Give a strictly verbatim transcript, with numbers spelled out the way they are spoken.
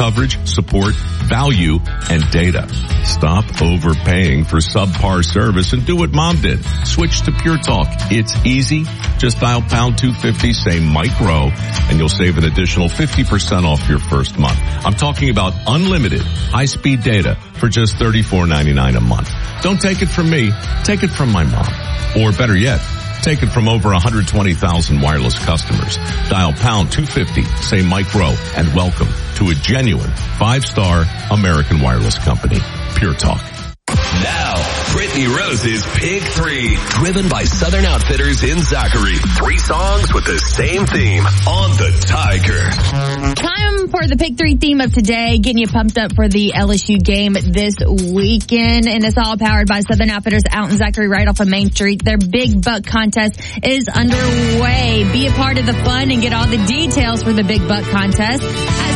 coverage, support, value, and data. Stop overpaying for subpar service and do what Mom did. Switch to Pure Talk. It's easy. Just dial pound two fifty, say micro, and you'll save an additional fifty percent off your first month. I'm talking about unlimited high-speed data for just thirty-four ninety-nine a month. Don't take it from me. Take it from my mom. Or better yet, take it from over one hundred twenty thousand wireless customers. Dial pound two fifty, say micro, and welcome to a genuine five-star American wireless company. Pure Talk. Now, Brittany Rose's Pick Three, driven by Southern Outfitters in Zachary. Three songs with the same theme on the Tiger. Time for the Pick Three theme of today, getting you pumped up for the L S U game this weekend. And it's all powered by Southern Outfitters out in Zachary, right off of Main Street. Their Big Buck Contest is underway. Be a part of the fun and get all the details for the Big Buck Contest